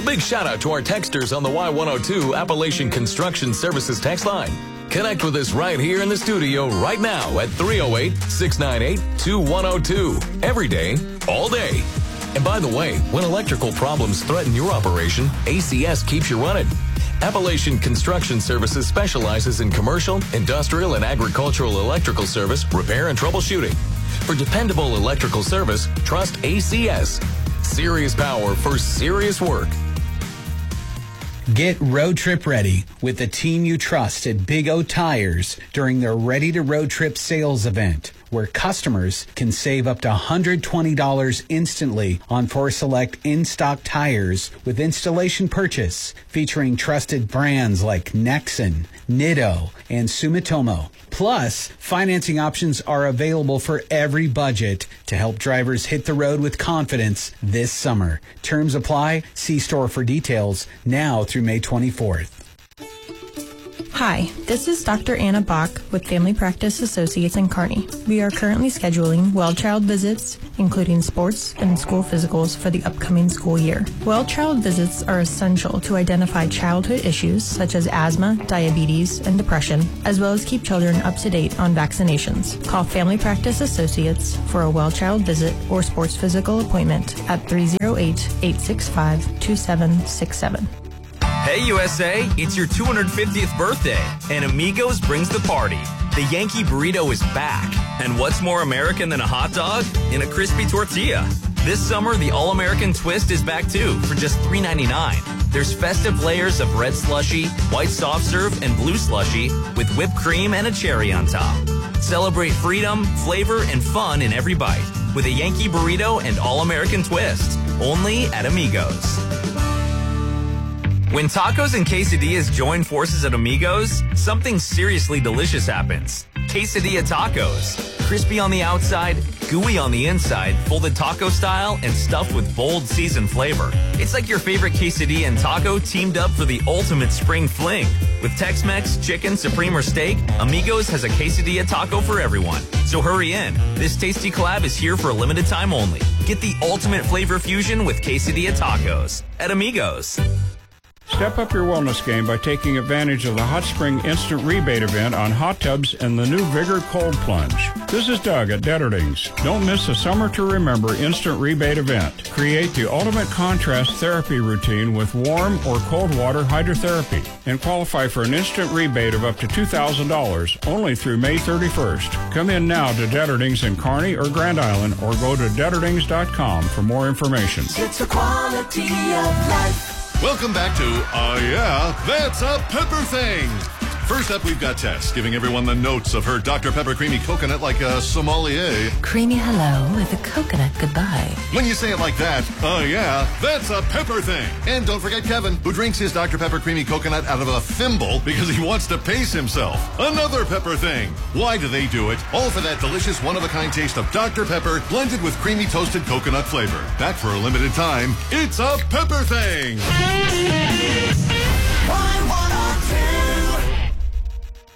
big shout out to our texters on the Y102 Appalachian Construction Services text line. Connect with us right here in the studio right now at 308-698-2102. Every day, all day. And by the way, when electrical problems threaten your operation, ACS keeps you running. Appalachian Construction Services specializes in commercial, industrial, and agricultural electrical service, repair, and troubleshooting. For dependable electrical service, trust ACS. Serious power for serious work. Get road trip ready with the team you trust at Big O Tires during their Ready to Road Trip sales event, where customers can save up to $120 instantly on 4 select in-stock tires with installation purchase, featuring trusted brands like Nexen, Nitto, and Sumitomo. Plus, financing options are available for every budget to help drivers hit the road with confidence this summer. Terms apply. See store for details now through May 24th. Hi, this is Dr. Anna Bach with Family Practice Associates in Kearney. We are currently scheduling well child visits, including sports and school physicals for the upcoming school year. Well child visits are essential to identify childhood issues such as asthma, diabetes, and depression, as well as keep children up to date on vaccinations. Call Family Practice Associates for a well child visit or sports physical appointment at 308-865-2767. Hey USA, it's your 250th birthday, and Amigos brings the party. The Yankee Burrito is back. And what's more American than a hot dog? In a crispy tortilla. This summer, the All-American Twist is back too, for just $3.99. There's festive layers of red slushy, white soft serve, and blue slushy with whipped cream and a cherry on top. Celebrate freedom, flavor, and fun in every bite with a Yankee Burrito and All-American Twist. Only at Amigos. When tacos and quesadillas join forces at Amigos, something seriously delicious happens. Quesadilla tacos. Crispy on the outside, gooey on the inside, folded taco style, and stuffed with bold seasoned flavor. It's like your favorite quesadilla and taco teamed up for the ultimate spring fling. With Tex-Mex, chicken, supreme, or steak, Amigos has a quesadilla taco for everyone. So hurry in. This tasty collab is here for a limited time only. Get the ultimate flavor fusion with quesadilla tacos at Amigos. Step up your wellness game by taking advantage of the Hot Spring Instant Rebate event on hot tubs and the new Vigor Cold Plunge. This is Doug at Detterdings. Don't miss the Summer to Remember Instant Rebate event. Create the ultimate contrast therapy routine with warm or cold water hydrotherapy and qualify for an instant rebate of up to $2,000 only through May 31st. Come in now to Detterdings in Kearney or Grand Island or go to Detterdings.com for more information. It's a quality of life. Welcome back to Yeah, That's a Pepper Thing. First up, we've got Tess giving everyone the notes of her Dr. Pepper Creamy Coconut like a sommelier. Creamy hello with a coconut goodbye. When you say it like that, yeah, that's a pepper thing. And don't forget Kevin, who drinks his Dr. Pepper Creamy Coconut out of a thimble because he wants to pace himself. Another pepper thing. Why do they do it? All for that delicious one-of-a-kind taste of Dr. Pepper blended with creamy toasted coconut flavor. Back for a limited time, it's a pepper thing. Y102.